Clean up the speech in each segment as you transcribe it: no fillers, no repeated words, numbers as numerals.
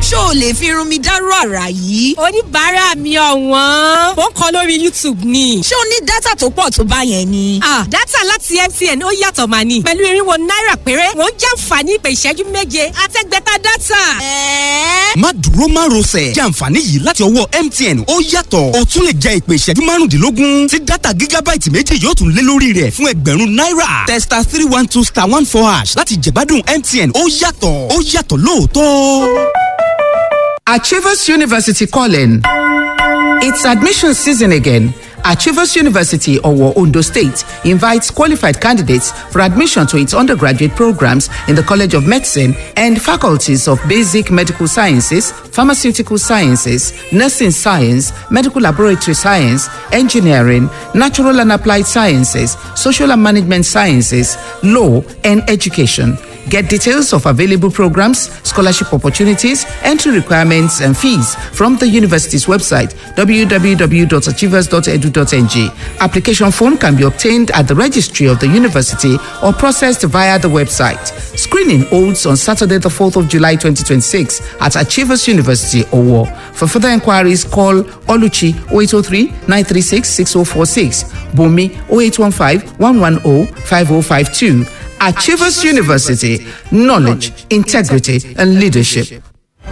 ṣó lè fi irun mi dárú àrà yìí. Oníbàárà mi ọ̀wọ́n. Mo ń kọ lórí YouTube ni. Ṣé o ní dátà tó pọ̀ tó bá yẹn ni? Dátà láti MTN ó yàtọ̀ mà ní. Pẹ̀lú irinwó náírà péré, wọ́n jàǹfààní ìpè ìṣẹ́jú méje àtẹ́gbẹ́ta dátà. Má dúró má rọsẹ̀. Jẹ́ àǹfààní yìí láti ọwọ́ MTN ó yàtọ̀. O tún lè jẹ ìpè ìṣẹ́jú márùndínlógún tí dátà gígábáìtì méjì yóò tún lé lórí rẹ̀ fún ẹgbẹ̀rún náírà. Testa 312*14# láti jẹ̀gbádùn MTN ó yàtọ̀ lóòótọ́. Achievers University calling. It's admission season again. Achievers University, Owo, Ondo State, invites qualified candidates for admission to its undergraduate programs in the College of Medicine and faculties of Basic Medical Sciences, Pharmaceutical Sciences, Nursing Science, Medical Laboratory Science, Engineering, Natural and Applied Sciences, Social and Management Sciences, Law, and Education. Get details of available programs, scholarship opportunities, entry requirements, and fees from the university's website, www.achievers.edu.ng. Application form can be obtained at the registry of the university or processed via the website. Screening holds on Saturday, the 4th of July 2026 at Achievers University, Owo. For further inquiries, call Oluchi 0803 936 6046, Bumi 0815 110 5052. Achievers University, knowledge, integrity, and leadership.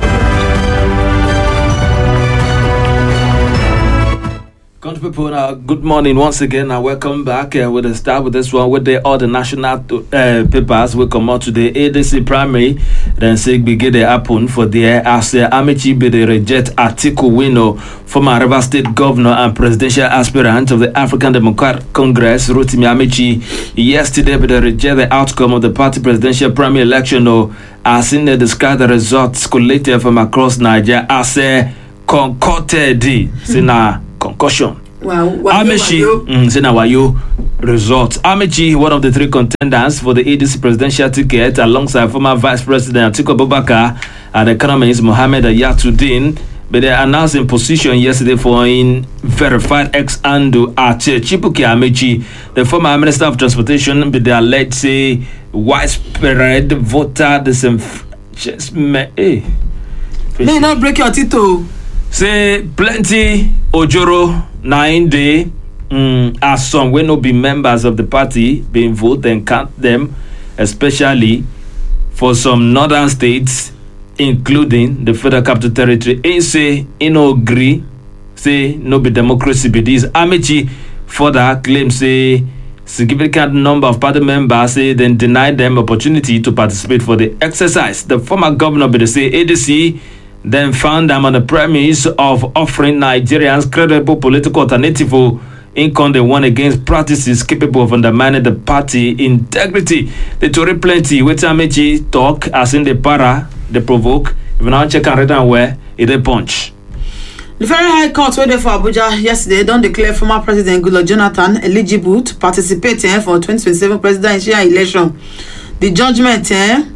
Country people, good morning once again and welcome back. We'll start with this one with all the national papers will come out today. ADC primary, then say begin the happen for the as Amechi be the reject Atiku Wino, former River State governor and presidential aspirant of the African Democratic Congress, Rotimi Amechi, yesterday be the reject the outcome of the party presidential primary election. As in the described the results collated from across Nigeria as a concocted concussion. Amechi Wayo result. Amechi, one of the three contenders for the ADC presidential ticket, alongside former Vice President Atiku Abubakar and economist Mohammed Ayatuddin, but they announced in position yesterday for in verified ex-ando at Chibuke Amechi, the former Minister of Transportation, but they alleged say widespread voter disenfranchisement. May not break your tito. Say plenty Ojoro 9 day as some will not be members of the party being voted and count them, especially for some northern states, including the Federal Capital Territory. They say no agree, say no be democracy be this. Amechi further claim say significant number of party members say then deny them opportunity to participate for the exercise. The former governor be the say ADC then found them on the premise of offering Nigerians credible political alternative in they won against practices capable of undermining the party integrity. The Tory plenty with Amechi talk as in the para, they provoke. If you now check and read and where it a punch. The Federal High Court waited for Abuja yesterday don't declare former President Goodluck Jonathan eligible to participate for 2027 presidential election. The judgment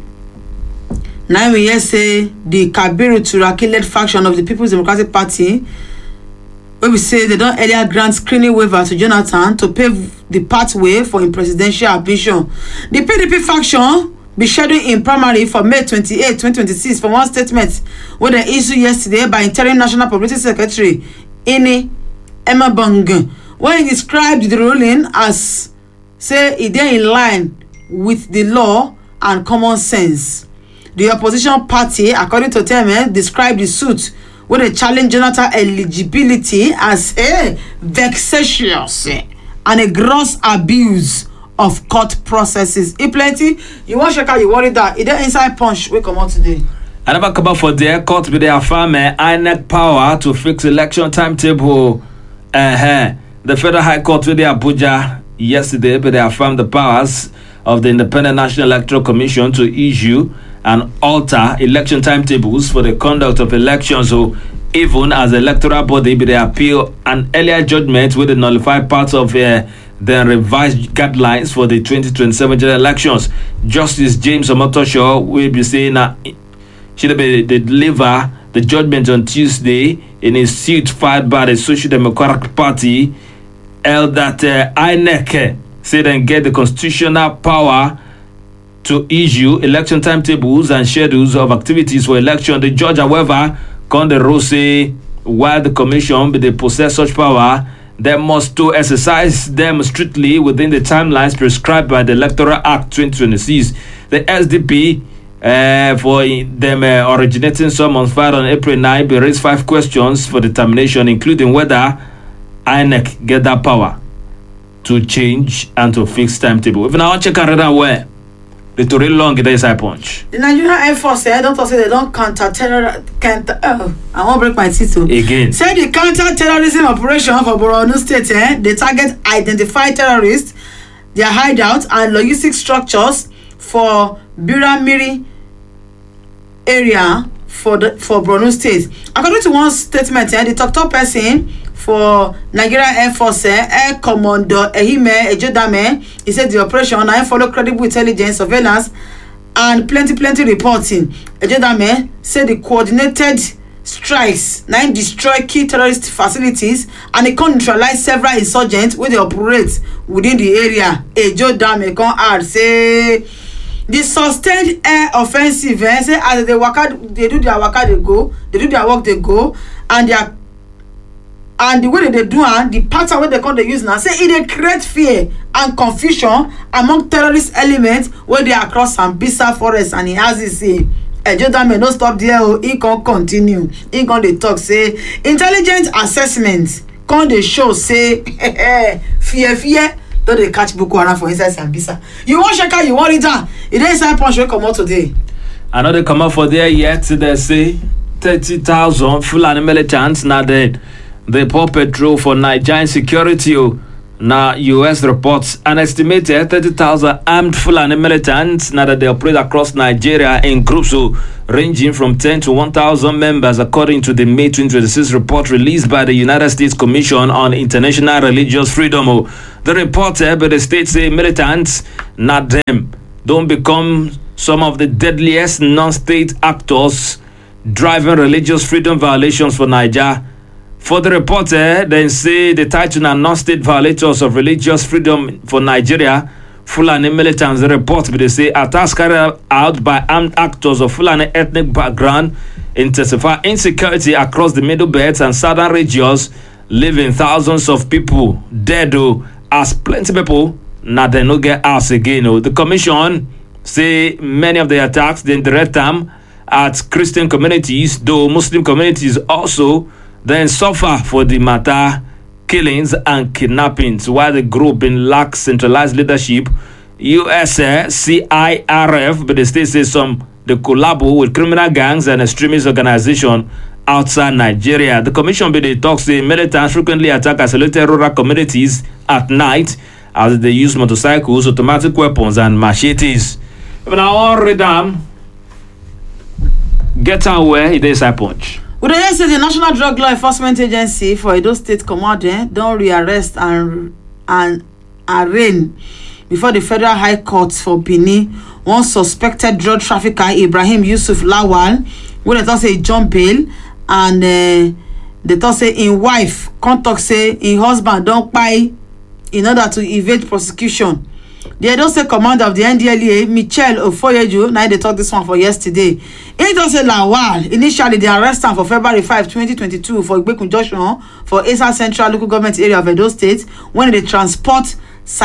9 years say the Kabiru Turaki-led faction of the People's Democratic Party, where we say they don't earlier grant screening waiver to Jonathan to pave the pathway for his presidential ambition. The PDP faction be scheduled in primary for May 28, 2026 for one statement where they issued yesterday by interim National Publicity Secretary Ini Emabong, where he described the ruling as say it is in line with the law and common sense. The opposition party, according to them, described the suit where they challenge Jonathan eligibility as a vexatious and a gross abuse of court processes. If plenty, you want to check out, you worry that it inside punch will come out today. Another cover for their court with their farm INEC power to fix election timetable. The Federal High Court with their Abuja yesterday, but they affirmed the powers of the Independent National Electoral Commission to issue and alter election timetables for the conduct of elections. So even as the electoral body, they appeal an earlier judgment with the nullified part of the revised guidelines for the 2027 general elections. Justice James Omotosho will be saying that should be deliver the judgment on Tuesday in a suit filed by the Social Democratic Party, held that INEC said and get the constitutional power to issue election timetables and schedules of activities for election. The judge, however, Conde say while the commission they possess such power, they must to exercise them strictly within the timelines prescribed by the Electoral Act 2026. The SDP for them originating summons filed on April 9 they raised 5 questions for determination, including whether INEC get that power to change and to fix timetable. If now check out where the Tory long it is I punch. The Nigerian Air Force don't say they don't counter-terror. I won't break my teeth too. Again. Say the counter-terrorism operation for Borno State, they target identified terrorists, their hideouts and logistic structures for Biramiri area for Borno State. According to one statement, the talk person for Nigeria Air Force, Air Commodore Ehime Ejodame, he said the operation I follow credible intelligence, surveillance, and plenty reporting. Ejodame said the coordinated strikes now destroy key terrorist facilities and they can neutralize several insurgents where they operate within the area. Ejodame can add say the sustained air offensive, say as they do their waka they go, they do their work they go, and the way they do and the pattern where they use now, say it create fear and confusion among terrorist elements where they are across Sambisa forest. And he has this say Jordan may not stop there, he can continue. He can they talk say intelligent assessments can they show say fear don't they catch Boko Haram for inside Sambisa. You want Shaka, you want it down. It ain't inside punch will come out today. I know they come out for there yet. They say 30,000 Fulani militants now dead. The Paw Patrol for Nigerian security. Now, US reports an estimated 30,000 armed Fulani militants now that they operate across Nigeria in groups ranging from 10 to 1,000 members, according to the May 2026 report released by the United States Commission on International Religious Freedom. The report by the state say militants, not them, don't become some of the deadliest non-state actors driving religious freedom violations for Nigeria. For the report, then say the title are non-state violators of religious freedom for Nigeria. Fulani militants, the report, but they say attacks carried out by armed actors of Fulani ethnic background intensify insecurity across the Middle Belt and southern regions, leaving thousands of people dead as plenty people now they no get house again. The commission say many of the attacks then direct them at Christian communities, though Muslim communities also then suffer for the matter killings and kidnappings, while the group in lack centralized leadership. US CIRF, but the state says they collabo with criminal gangs and extremist organizations outside Nigeria. The commission by the talks say militants frequently attack isolated rural communities at night as they use motorcycles, automatic weapons, and machetes. But now all redam get away it is a punch. We don't say the National Drug Law Enforcement Agency for Edo State Command don't rearrest and arraign before the Federal High Court for Benin one suspected drug trafficker Ibrahim Yusuf Lawal, where they talk say John bail, and they talk say in wife contact say in husband don't buy in order to evade prosecution. The Edo State Commander of the NDLEA, Michelle Ofoyeju, now they talked this one for yesterday. It does say Lawal. Initially, they arrested him for February 5, 2022 for Igbekun Junction for Esa Central Local Government Area of Edo State when they transport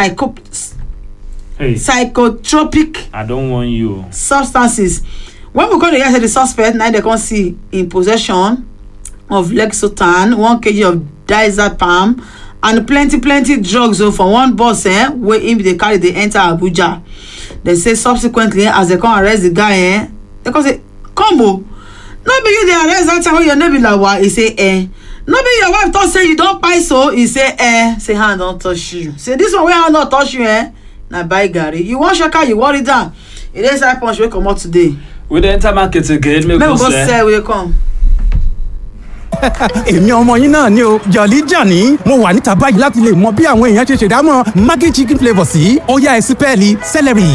psychotropic I don't want you substances. When we go to the suspect, now they can see in possession of Lexotan, 1 kg of diazepam, and plenty drugs for one bus where him they carry they enter Abuja. They say subsequently as they come arrest the guy they can say combo no be you they arrest that time when your name be Lawa, he say no be your wife thought say you don't buy so he say say hand don't touch you, say this one where hand not touch you now buy Gary you want shaka you worry down it is that punch we come out today we the enter market again. Maybe go sell we come. èmi ọmọ yín náà ni o jọ̀lí jàní mo wà níta báyìí láti lè mọ bí àwọn èèyàn ṣe ṣèdámọ̀ maggi chicken flavour sí ó yá ẹ sí pẹ́ẹ́lí celery.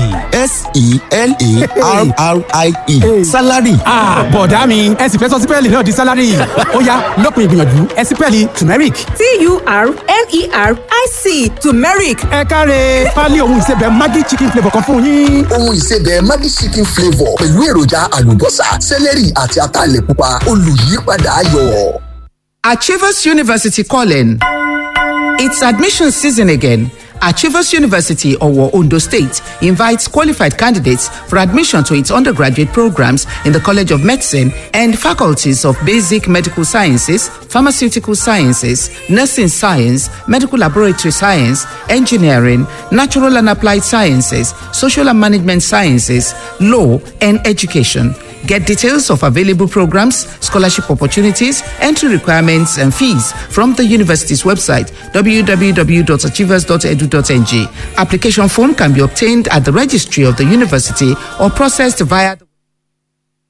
S-E-L-A-R-R-I-E salary. bọ̀dá mi ẹ sì fẹ́ sọ sí pẹ́ẹ́lì náà di salary ó yá lópin ìgbìyànjú ẹ sí pẹ́ẹ́lì turmeric. T-U-R-M-E-R-I-C turmeric. ẹ káre pálí ohun ìsebẹ̀ maggi chicken flavour kan fún yín. ohun ìsebẹ̀ Maggi chicken flavour pẹ̀lú èròjà àlùbọ́sà sẹ́lẹ̀rì àti ataalẹ̀ pupa olùyípadà ayọ̀. Achievers University calling. It's admission season again. Achievers University, Owo, Ondo State, invites qualified candidates for admission to its undergraduate programs in the College of Medicine and faculties of Basic Medical Sciences, Pharmaceutical Sciences, Nursing Science, Medical Laboratory Science, Engineering, Natural and Applied Sciences, Social and Management Sciences, Law, and Education. Get details of available programs, scholarship opportunities, entry requirements, and fees from the university's website, www.achievers.edu.ng. Application form can be obtained at the registry of the university or processed via the